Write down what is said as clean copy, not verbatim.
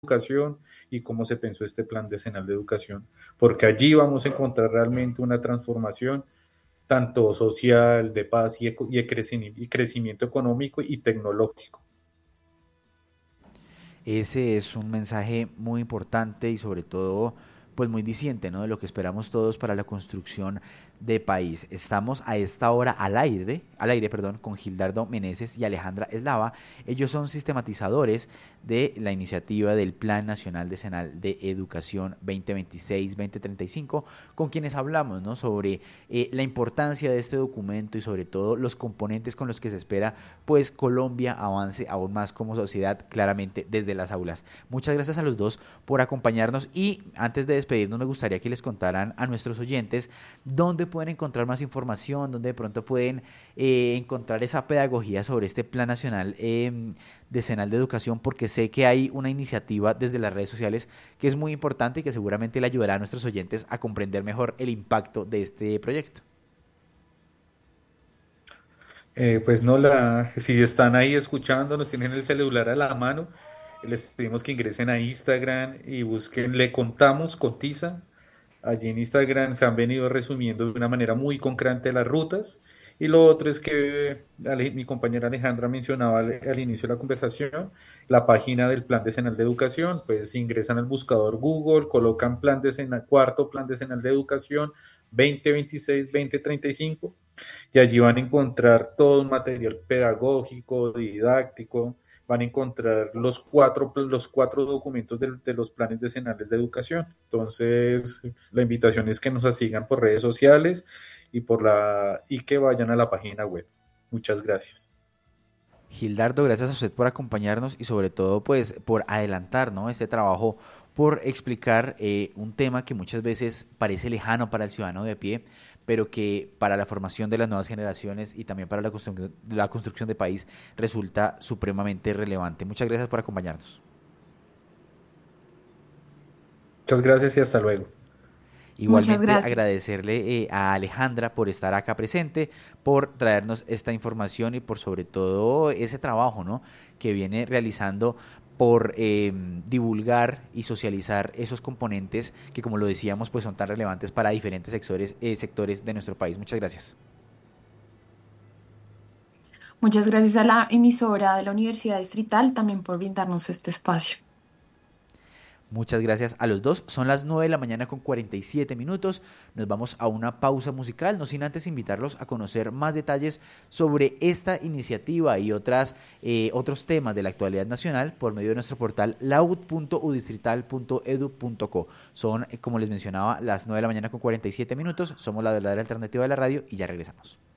educación y cómo se pensó este plan decenal de educación, porque allí vamos a encontrar realmente una transformación tanto social, de paz y crecimiento económico y tecnológico. Ese es un mensaje muy importante y sobre todo pues muy diciente, ¿no? De lo que esperamos todos para la construcción de país. Estamos a esta hora al aire, con Gildardo Meneses y Alejandra Eslava. Ellos son sistematizadores de la iniciativa del Plan Nacional Decenal de Educación 2026-2035, con quienes hablamos, ¿no? Sobre la importancia de este documento y sobre todo los componentes con los que se espera pues Colombia avance aún más como sociedad, claramente desde las aulas. Muchas gracias a los dos por acompañarnos y antes de despedirnos me gustaría que les contaran a nuestros oyentes dónde pueden encontrar más información, dónde de pronto pueden encontrar esa pedagogía sobre este Plan Nacional Decenal de Educación, porque sé que hay una iniciativa desde las redes sociales que es muy importante y que seguramente le ayudará a nuestros oyentes a comprender mejor el impacto de este proyecto. Pues no, si están ahí escuchándonos, tienen el celular a la mano, les pedimos que ingresen a Instagram y busquen Le Contamos con Tiza. Allí en Instagram se han venido resumiendo de una manera muy concreta las rutas. Y lo otro es que mi compañera Alejandra mencionaba al inicio de la conversación, la página del Plan Decenal de Educación, pues ingresan al buscador Google, colocan cuarto Plan Decenal de Educación 2026-2035 y allí van a encontrar todo un material pedagógico, didáctico, van a encontrar los cuatro documentos de los planes decenales de educación. Entonces, la invitación es que nos sigan por redes sociales y que vayan a la página web. Muchas gracias. Gildardo, gracias a usted por acompañarnos y sobre todo pues por adelantar, ¿no? Este trabajo, por explicar un tema que muchas veces parece lejano para el ciudadano de a pie, pero que para la formación de las nuevas generaciones y también para la construcción de país resulta supremamente relevante. Muchas gracias por acompañarnos. Muchas gracias y hasta luego. Muchas Igualmente gracias. agradecerle a Alejandra por estar acá presente, por traernos esta información y por sobre todo ese trabajo, ¿no? Que viene realizando por divulgar y socializar esos componentes que, como lo decíamos, pues son tan relevantes para diferentes sectores de nuestro país. Muchas gracias. Muchas gracias a la emisora de la Universidad Distrital también por brindarnos este espacio. Muchas gracias a los dos. Son las 9 de la mañana con 47 minutos. Nos vamos a una pausa musical, no sin antes invitarlos a conocer más detalles sobre esta iniciativa y otros temas de la actualidad nacional por medio de nuestro portal laud.udistrital.edu.co. Son, como les mencionaba, las 9 de la mañana con 47 minutos. Somos la verdadera alternativa de la radio y ya regresamos.